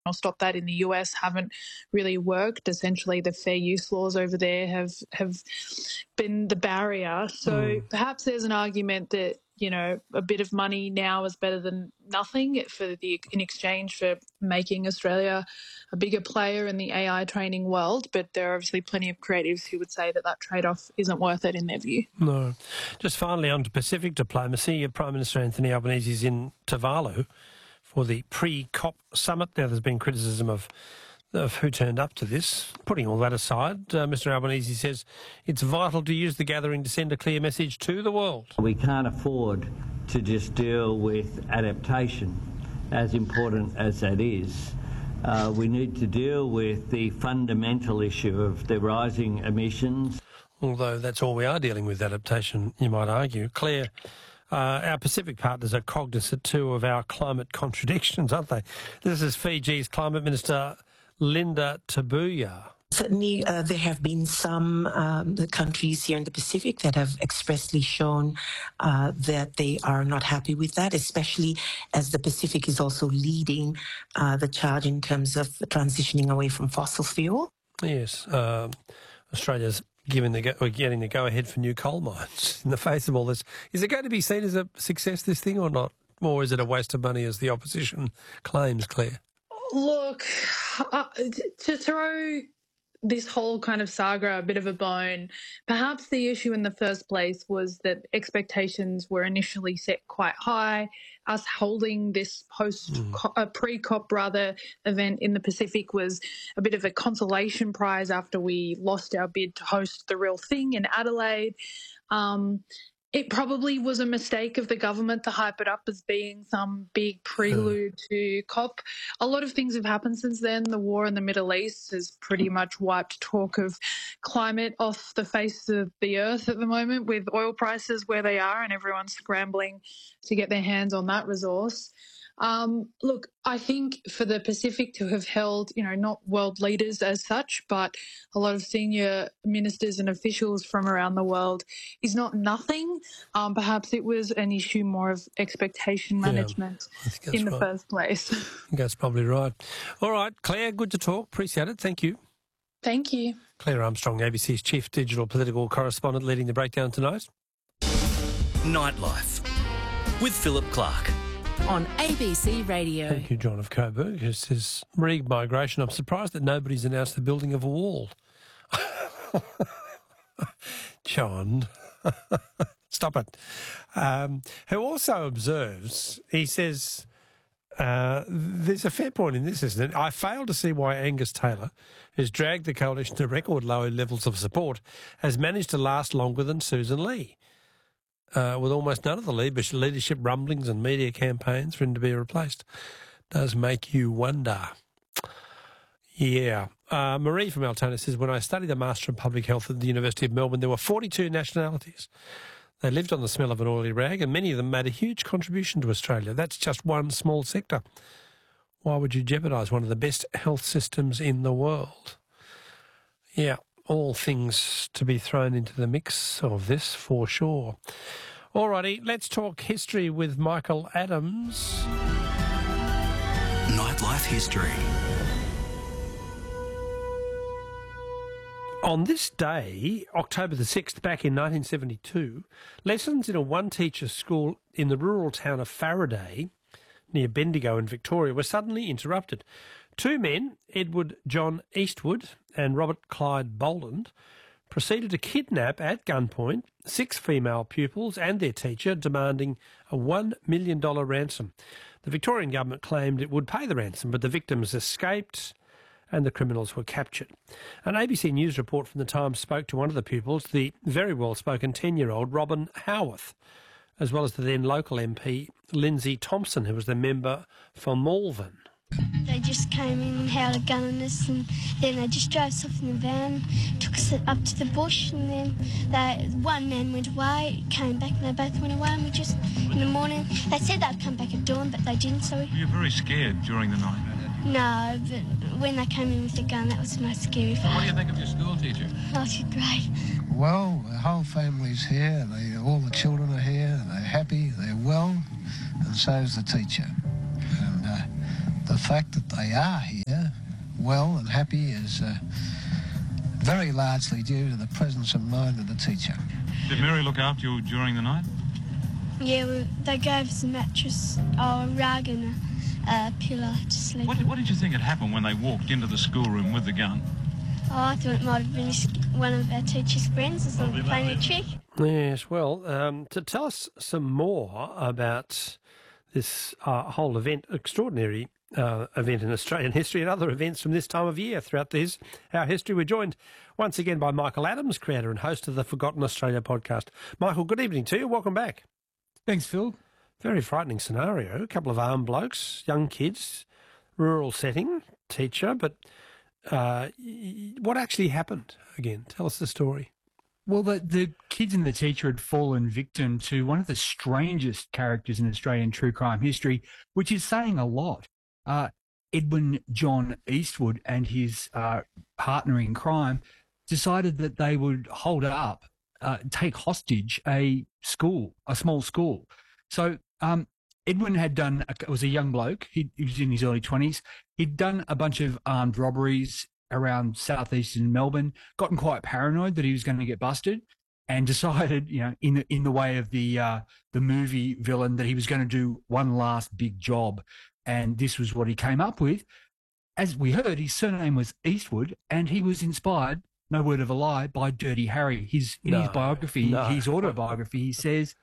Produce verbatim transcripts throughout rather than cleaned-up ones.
or stop that in the U S haven't really worked. Essentially, the fair use laws over there have have been the barrier. So mm. perhaps there's an argument that, you know, a bit of money now is better than nothing for the in exchange for making Australia a bigger player in the A I training world. But there are obviously plenty of creatives who would say that that trade-off isn't worth it in their view. No. Just finally on to Pacific diplomacy, Prime Minister Anthony Albanese is in Tuvalu for the pre-COP summit. Now, there's been criticism of of who turned up to this. Putting all that aside, uh, Mr Albanese says it's vital to use the gathering to send a clear message to the world. We can't afford to just deal with adaptation, as important as that is. Uh, we need to deal with the fundamental issue of the rising emissions. Although that's all we are dealing with, adaptation, you might argue. Claire, Uh, our Pacific partners are cognizant too of our climate contradictions, aren't they? This is Fiji's Climate Minister Linda Tabuya. Certainly, uh, there have been some um, the countries here in the Pacific that have expressly shown uh, that they are not happy with that, especially as the Pacific is also leading uh, the charge in terms of transitioning away from fossil fuel. Yes, uh, Australia's Given the go, we're getting the go-ahead for new coal mines in the face of all this. Is it going to be seen as a success, this thing, or not? Or is it a waste of money, as the opposition claims, Claire? Look, uh, to throw this whole kind of saga a bit of a bone, perhaps the issue in the first place was that expectations were initially set quite high. Us holding this post, mm. uh, pre-COP rather, event in the Pacific was a bit of a consolation prize after we lost our bid to host the real thing in Adelaide. Um, It probably was a mistake of the government to hype it up as being some big prelude mm. to COP. A lot of things have happened since then. The war in the Middle East has pretty much wiped talk of climate off the face of the earth at the moment, with oil prices where they are and everyone's scrambling to get their hands on that resource. Um, look, I think for the Pacific to have held, you know, not world leaders as such, but a lot of senior ministers and officials from around the world is not nothing. Um, perhaps it was an issue more of expectation management yeah, in the right. first place. I think that's probably right. All right, Claire, good to talk. Appreciate it. Thank you. Thank you. Claire Armstrong, A B C's Chief Digital Political Correspondent, leading the breakdown tonight. Nightlife with Philip Clark on A B C Radio. Thank you, John of Coburg, who says, re-migration, I'm surprised that nobody's announced the building of a wall. John, stop it. Um, who also observes, he says, uh, there's a fair point in this, isn't it? I fail to see why Angus Taylor, who's dragged the coalition to record low levels of support, has managed to last longer than Susan Lee. Uh, with almost none of the leadership rumblings and media campaigns for him to be replaced. Does make you wonder. Yeah. Uh, Marie from Altona says, when I studied a Master in Public Health at the University of Melbourne, there were forty-two nationalities. They lived on the smell of an oily rag, and many of them made a huge contribution to Australia. That's just one small sector. Why would you jeopardise one of the best health systems in the world? Yeah. All things to be thrown into the mix of this, for sure. All righty, let's talk history with Michael Adams. Nightlife history. On this day, October the sixth, back in nineteen seventy-two, lessons in a one-teacher school in the rural town of Faraday, near Bendigo in Victoria, were suddenly interrupted. Two men, Edward John Eastwood and Robert Clyde Boland, proceeded to kidnap at gunpoint six female pupils and their teacher, demanding a one million dollars ransom. The Victorian government claimed it would pay the ransom, but the victims escaped and the criminals were captured. An A B C News report from the Times spoke to one of the pupils, the very well-spoken ten-year-old Robin Howarth, as well as the then local M P Lindsay Thompson, who was the member for Malvern. They just came in and held a gun on us, and then they just drove us off in the van, took us up to the bush, and then they, one man went away, came back, and they both went away, and we just, in the morning, they said they'd come back at dawn, but they didn't, so we... Were you very scared during the night? No, but when they came in with the gun, that was the most scary part. What do you think of your school teacher? Oh, she's great. Well, the whole family's here, they, all the children are here, they're happy, they're well, and so is the teacher. And uh, the fact that they are here, well and happy, is uh, very largely due to the presence of mind of the teacher. Did Mary look after you during the night? Yeah, we, they gave us a mattress, or a rug and a, a pillow to sleep What on. did, what did you think had happened when they walked into the schoolroom with the gun? Oh, I thought it might have been one of our teacher's friends or something playing a trick. Yes, well, um, to tell us some more about this uh, whole event, extraordinary uh, event in Australian history and other events from this time of year throughout this, our history, we're joined once again by Michael Adams, creator and host of the Forgotten Australia podcast. Michael, good evening to you. Welcome back. Thanks, Phil. Very frightening scenario. A couple of armed blokes, young kids, rural setting, teacher, but uh, what actually happened again? Tell us the story. Well, the, the kids and the teacher had fallen victim to one of the strangest characters in Australian true crime history, which is saying a lot. Uh, Edwin John Eastwood and his uh, partner in crime decided that they would hold up, uh, take hostage a school, a small school. So um, Edwin had done, a, was a young bloke, he, he was in his early twenties, he'd done a bunch of armed robberies around southeastern Melbourne, gotten quite paranoid that he was going to get busted, and decided, you know, in the, in the way of the uh, the movie villain, that he was going to do one last big job. And this was what he came up with. As we heard, his surname was Eastwood, and he was inspired, no word of a lie, by Dirty Harry. His in No, his biography, no. his autobiography, he says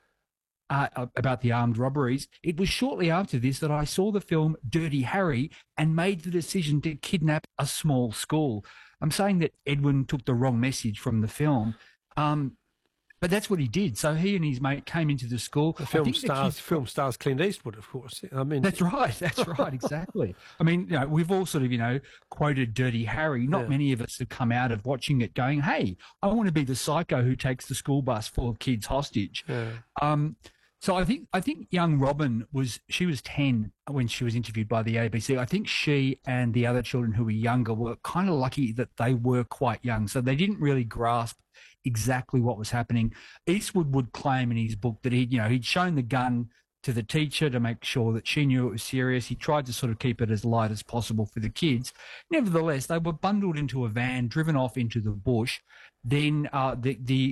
uh, about the armed robberies, "It was shortly after this that I saw the film Dirty Harry and made the decision to kidnap a small school." I'm saying that Edwin took the wrong message from the film, um, but that's what he did. So he and his mate came into the school. The I film think the stars, kids- film stars Clint Eastwood, of course. I mean, That's right. That's right. Exactly. I mean, you know, we've all sort of, you know, quoted Dirty Harry. Not Yeah. many of us have come out of watching it going, "Hey, I want to be the psycho who takes the school bus full of kids hostage." Yeah. Um, so I think I think young Robin was she was ten when she was interviewed by the A B C. I think she and the other children who were younger were kind of lucky that they were quite young, so they didn't really grasp exactly what was happening. Eastwood would claim in his book that he, you know, he'd shown the gun to the teacher to make sure that she knew it was serious. He tried to sort of keep it as light as possible for the kids. Nevertheless, they were bundled into a van, driven off into the bush. Then uh, the the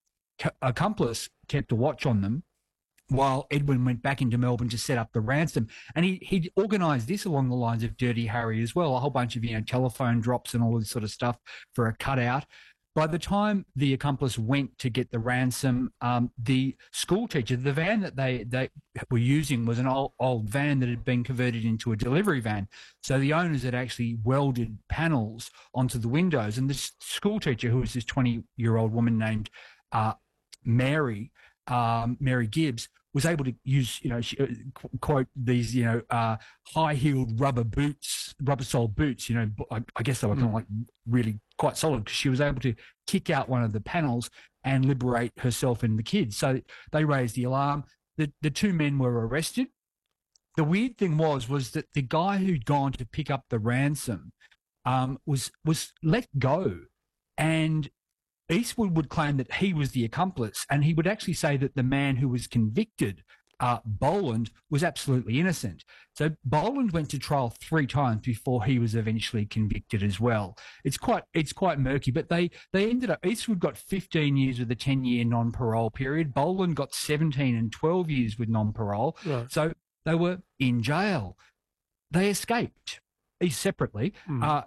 accomplice kept a watch on them, while Edwin went back into Melbourne to set up the ransom. And he he organised this along the lines of Dirty Harry as well, a whole bunch of, you know, telephone drops and all this sort of stuff for a cutout. By the time the accomplice went to get the ransom, um, the school teacher, the van that they, they were using was an old, old van that had been converted into a delivery van. So the owners had actually welded panels onto the windows. And the school teacher, who was this twenty-year-old woman named uh, Mary, um, Mary Gibbs, was able to use, you know, she, uh, qu- quote, these, you know, uh, high-heeled rubber boots, rubber-soled boots, you know, I, I guess they were kind of like really quite solid, because she was able to kick out one of the panels and liberate herself and the kids. So they raised the alarm. The, the two men were arrested. The weird thing was, was that the guy who'd gone to pick up the ransom um, was was let go, and Eastwood would claim that he was the accomplice, and he would actually say that the man who was convicted, uh, Boland, was absolutely innocent. So Boland went to trial three times before he was eventually convicted as well. It's quite it's quite murky, but they they ended up, Eastwood got fifteen years with a ten-year non-parole period. Boland got seventeen and twelve years with non-parole. Right. So they were in jail. They escaped, each separately. Mm. Uh,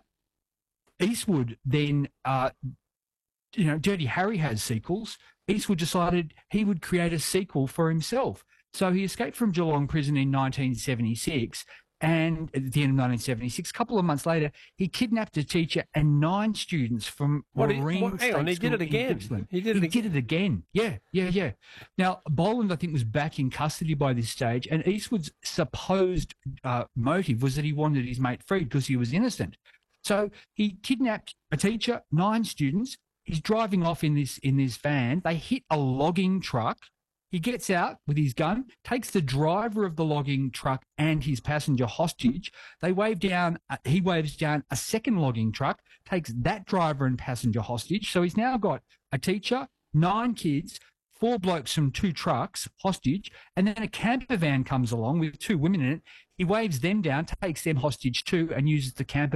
Eastwood then... Uh, you know, Dirty Harry has sequels. Eastwood decided he would create a sequel for himself. So he escaped from Geelong prison in nineteen seventy-six, and at the end of nineteen seventy-six, a couple of months later, he kidnapped a teacher and nine students from What, he, Marine what, hang State on, he School did it in again. Gippsland. He did it He again. did it again. Yeah, yeah, yeah. Now, Boland, I think, was back in custody by this stage, and Eastwood's supposed uh, motive was that he wanted his mate freed because he was innocent. So he kidnapped a teacher, nine students. He's driving off in this in this van. They hit a logging truck. He gets out with his gun, takes the driver of the logging truck and his passenger hostage. They wave down. Uh, he waves down a second logging truck, takes that driver and passenger hostage. So he's now got a teacher, nine kids, four blokes from two trucks hostage, and then a camper van comes along with two women in it. He waves them down, takes them hostage too, and uses the camper